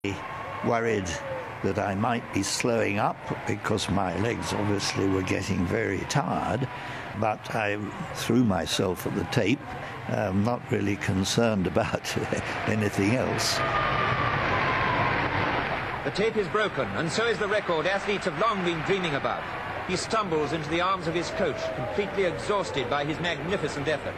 Worried that I might be slowing up because my legs obviously were getting very tired, but I threw myself at the tape, not really concerned about anything else. The tape is broken, and so is the record athletes have long been dreaming about. He stumbles into the arms of his coach, completely exhausted by his magnificent effort.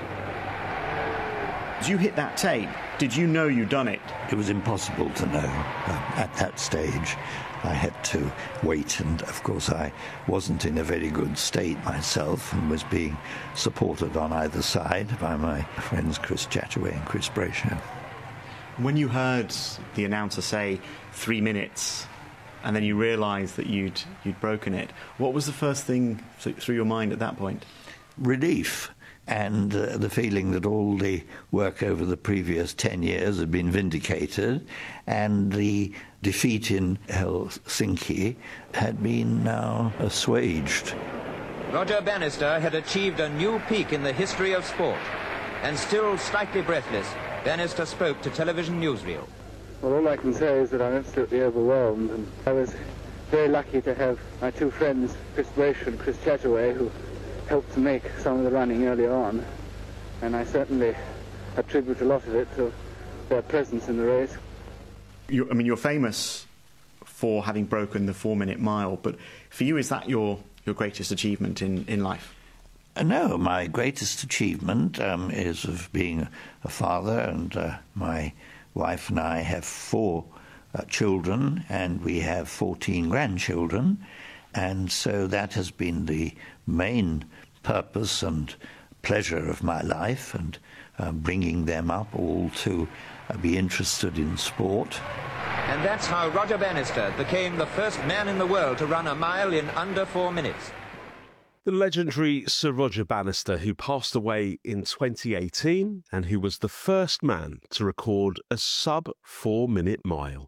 As you hit that tape, did you know you'd done it? It was impossible to know at that stage. I had to wait, and of course I wasn't in a very good state myself and was being supported on either side by my friends Chris Chataway and Chris Brayshaw. When you heard the announcer say 3 minutes and then you realised that you'd broken it, what was the first thing through your mind at that point? Relief. And the feeling that all the work over the previous 10 years had been vindicated, and the defeat in Helsinki had been now assuaged. Roger Bannister had achieved a new peak in the history of sport, and still slightly breathless, Bannister spoke to television newsreel. Well, all I can say is that I'm absolutely overwhelmed, and I was very lucky to have my two friends, Chris Brayshaw and Chris Chataway, who helped to make some of the running earlier on, and I certainly attribute a lot of it to their presence in the race. You're famous for having broken the 4-minute mile, but for you, is that your greatest achievement in life? No, my greatest achievement is of being a father, and my wife and I have 4 children, and we have 14 grandchildren. And so that has been the main purpose and pleasure of my life, and bringing them up all to be interested in sport. And that's how Roger Bannister became the first man in the world to run a mile in under 4 minutes. The legendary Sir Roger Bannister, who passed away in 2018 and who was the first man to record a sub-4-minute mile.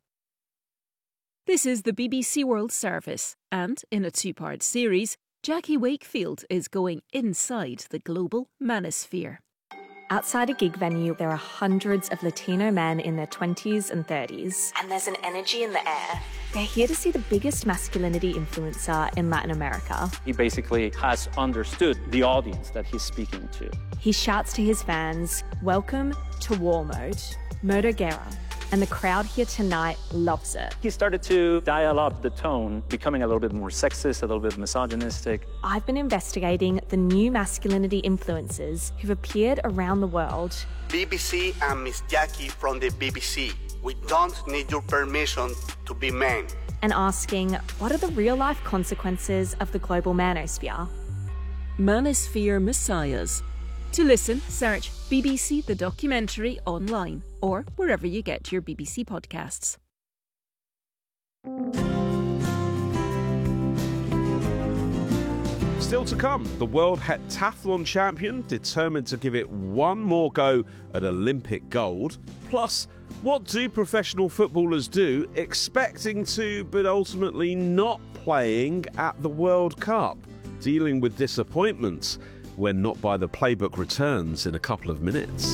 This is the BBC World Service, and in a 2-part series, Jackie Wakefield is going inside the global manosphere. Outside a gig venue, there are hundreds of Latino men in their 20s and 30s, and there's an energy in the air. They're here to see the biggest masculinity influencer in Latin America. He basically has understood the audience that he's speaking to. He shouts to his fans, "Welcome to War Mode, Modo Guerra." And the crowd here tonight loves it. He started to dial up the tone, becoming a little bit more sexist, a little bit misogynistic. I've been investigating the new masculinity influencers who've appeared around the world. BBC and Miss Jackie from the BBC. We don't need your permission to be men. And asking, what are the real-life consequences of the global manosphere? Manosphere Messiahs. To listen, search BBC The Documentary online or wherever you get your BBC podcasts. Still to come, the world heptathlon champion determined to give it one more go at Olympic gold. Plus, what do professional footballers do expecting to but ultimately not playing at the World Cup? Dealing with disappointments when Not By The Playbook returns in a couple of minutes.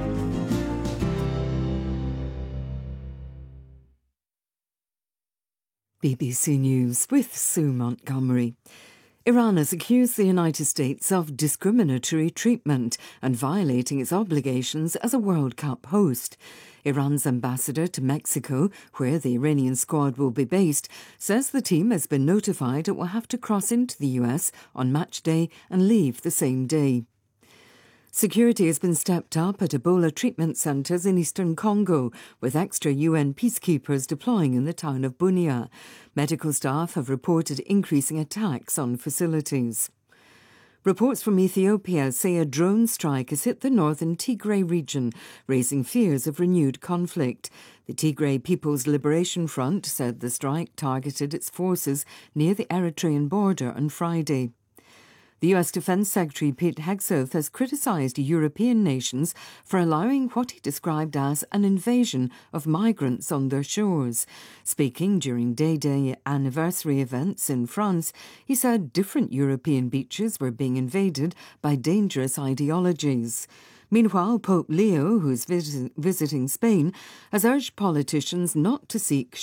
BBC News with Sue Montgomery. Iran has accused the United States of discriminatory treatment and violating its obligations as a World Cup host. Iran's ambassador to Mexico, where the Iranian squad will be based, says the team has been notified it will have to cross into the US on match day and leave the same day. Security has been stepped up at Ebola treatment centres in eastern Congo, with extra UN peacekeepers deploying in the town of Bunia. Medical staff have reported increasing attacks on facilities. Reports from Ethiopia say a drone strike has hit the northern Tigray region, raising fears of renewed conflict. The Tigray People's Liberation Front said the strike targeted its forces near the Eritrean border on Friday. The US Defence Secretary Pete Hegseth has criticised European nations for allowing what he described as an invasion of migrants on their shores. Speaking during Day anniversary events in France, he said different European beaches were being invaded by dangerous ideologies. Meanwhile, Pope Leo, who's visiting Spain, has urged politicians not to seek